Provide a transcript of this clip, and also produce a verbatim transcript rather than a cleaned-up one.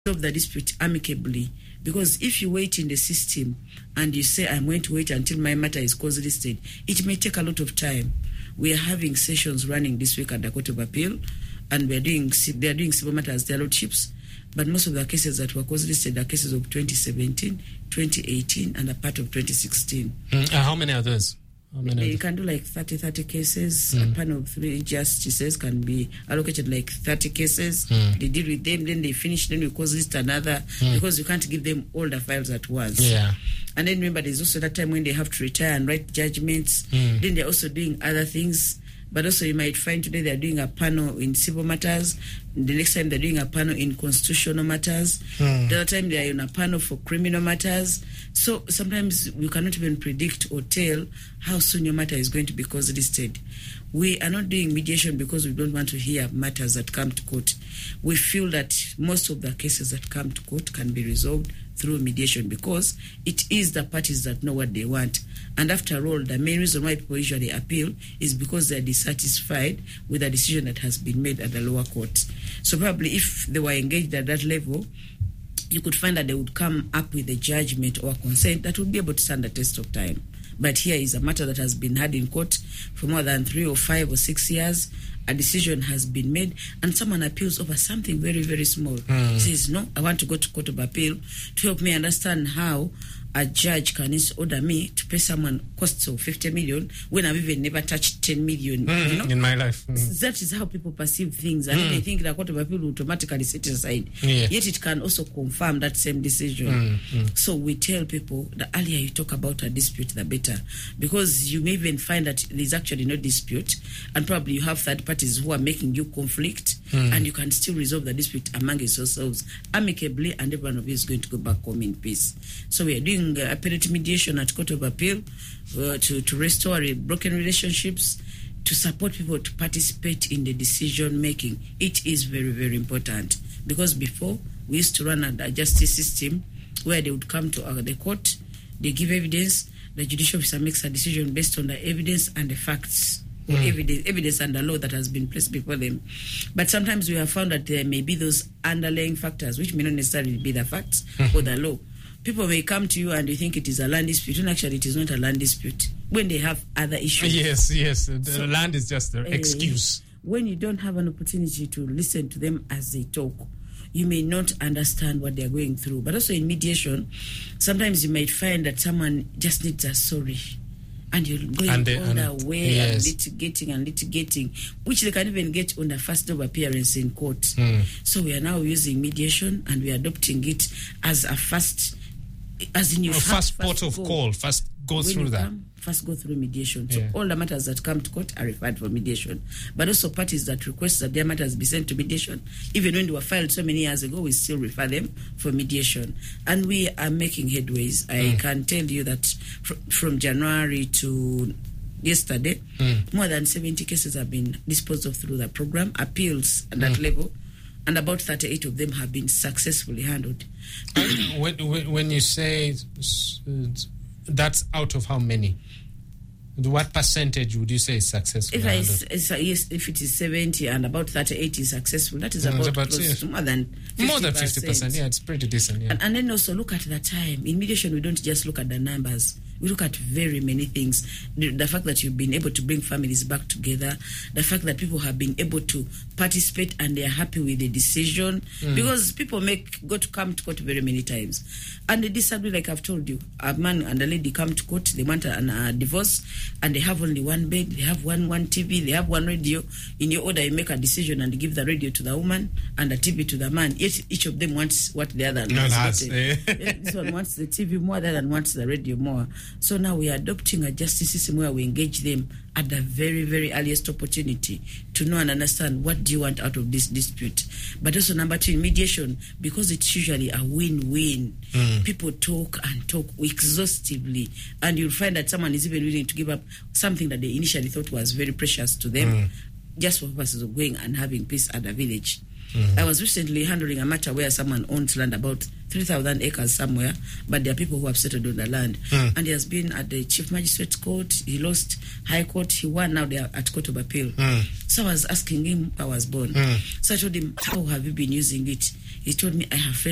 resolve the dispute amicably. Because if you wait in the system and you say, I'm going to wait until my matter is cause listed, it may take a lot of time. We are having sessions running this week at the Court of Appeal, and we are doing, they are doing civil matters, their lordships, but most of the cases that were cause listed are cases of twenty seventeen, twenty eighteen, and a part of twenty sixteen. Mm, uh, how many are those? You can do like thirty, thirty cases. Mm. A panel of three justices can be allocated like thirty cases. Mm. They deal with them, then they finish, then we cause list another, mm. because you can't give them all the files at once. Yeah. And then remember, there's also that time when they have to retire and write judgments. Mm. Then they're also doing other things. But also you might find today they're doing a panel in civil matters. The next time they're doing a panel in constitutional matters. Mm. The other time they're in a panel for criminal matters. So sometimes we cannot even predict or tell how soon your matter is going to be cause listed. We are not doing mediation because we don't want to hear matters that come to court. We feel that most of the cases that come to court can be resolved through mediation because it is the parties that know what they want. And after all, the main reason why people usually appeal is because they're dissatisfied with the decision that has been made at the lower court. So probably if they were engaged at that level, you could find that they would come up with a judgment or consent that would be able to stand the test of time. But here is a matter that has been had in court for more than three or five or six years. A decision has been made, and someone appeals over something very, very small. Mm. Says, no, I want to go to Court of Appeal to help me understand how a judge can order me to pay someone costs of fifty million when I've even never touched ten million. Mm, you know? In my life. Mm. That is how people perceive things. And mm. they think the Court of Appeal will automatically set it aside. Yeah. Yet it can also confirm that same decision. Mm, mm. So we tell people the earlier you talk about a dispute, the better. Because you may even find that there's actually no dispute, and probably you have third parties who are making you conflict, mm. and you can still resolve the dispute among yourselves amicably, and every one of you is going to go back home in peace. So we are doing Uh, appellate mediation at Court of Appeal uh, to, to restore broken relationships, to support people to participate in the decision making. It is very, very important because before we used to run a, a justice system where they would come to uh, the court, they give evidence, the judicial officer makes a decision based on the evidence and the facts. Or mm. evidence, evidence and the law that has been placed before them. But sometimes we have found that there may be those underlying factors which may not necessarily be the facts mm. or the law. People may come to you and you think it is a land dispute, and actually it is not a land dispute when they have other issues. Yes, yes. The so, land is just an uh, excuse. When you don't have an opportunity to listen to them as they talk, you may not understand what they're going through. But also in mediation, sometimes you might find that someone just needs a sorry. And you're going and the, all and the way yes. and litigating and litigating, which they can even get on the first of appearance in court. Mm. So we are now using mediation, and we are adopting it as a first, as in your first, first port of go. call. First go when through that. Come, first go through mediation. So yeah. all the matters that come to court are referred for mediation. But also parties that request that their matters be sent to mediation, even when they were filed so many years ago, we still refer them for mediation. And we are making headways. I mm. can tell you that fr- from January to yesterday, mm. more than seventy cases have been disposed of through the program, appeals at that mm. level, and about thirty-eight of them have been successfully handled. when, when, when you say that's out of how many? What percentage would you say is successful? If, I, it's, yes, if it is seventy and about thirty-eight is successful, that is about, about close to more than fifty percent. More than fifty percent, yeah, it's pretty decent. Yeah. And, and then also look at the time. In mediation, we don't just look at the numbers. We look at very many things. The, the fact that you've been able to bring families back together, the fact that people have been able to participate and they are happy with the decision. Mm. Because people make go to come to court very many times. And they disagree, like I've told you. A man and a lady come to court, they want a, a divorce, and they have only one bed, they have one, one T V, they have one radio. In your order, you make a decision and give the radio to the woman and the T V to the man. Yet each of them wants what the other no, has. Eh? This one wants the T V more, the other one wants the radio more. So now we are adopting a justice system where we engage them at the very, very earliest opportunity to know and understand what do you want out of this dispute. But also number two, in mediation, because it's usually a win-win, mm. people talk and talk exhaustively, and you'll find that someone is even willing to give up something that they initially thought was very precious to them, mm. just for purposes of going and having peace at the village. Mm-hmm. I was recently handling a matter where someone owns land, about three thousand acres somewhere, but there are people who have settled on the land. Mm. And he has been at the Chief Magistrate's Court, he lost High Court, he won, now they are at Court of Appeal. Mm. So I was asking him, I was born. Mm. So I told him, how have you been using it? He told me, I have